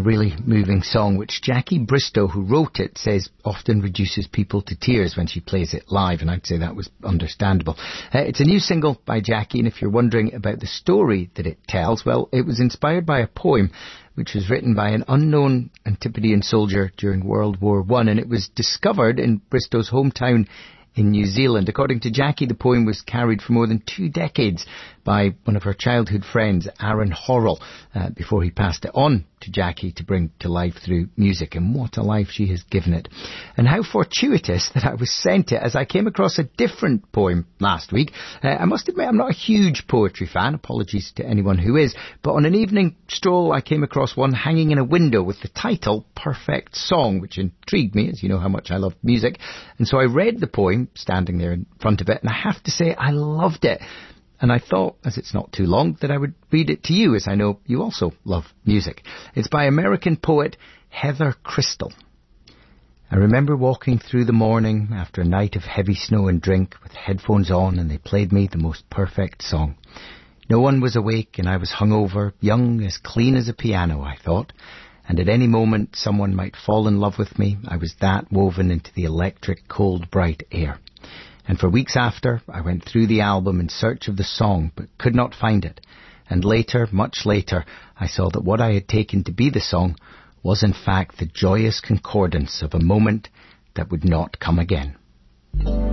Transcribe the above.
really moving song, which Jackie Bristow, who wrote it, says often reduces people to tears when she plays it live, and I'd say that was understandable. It's a new single by Jackie, and if you're wondering about the story that it tells, well, it was inspired by a poem which was written by an unknown Antipodean soldier during World War I, and it was discovered in Bristow's hometown in New Zealand. According to Jackie, the poem was carried for more than 2 decades by one of her childhood friends, Aaron Horrell, before he passed it on to Jackie to bring to life through music. And what a life she has given it. And how fortuitous that I was sent it, as I came across a different poem last week. I must admit I'm not a huge poetry fan, apologies to anyone who is, but on an evening stroll I came across one hanging in a window with the title Perfect Song, which intrigued me, as you know how much I love music. And so I read the poem standing there in front of it, and I have to say I loved it. And I thought, as it's not too long, that I would read it to you, as I know you also love music. It's by American poet Heather Crystal. I remember walking through the morning after a night of heavy snow and drink with headphones on, and they played me the most perfect song. No one was awake and I was hungover, young, as clean as a piano, I thought. And at any moment someone might fall in love with me. I was that woven into the electric, cold, bright air. And for weeks after, I went through the album in search of the song, but could not find it. And later, much later, I saw that what I had taken to be the song was in fact the joyous concordance of a moment that would not come again.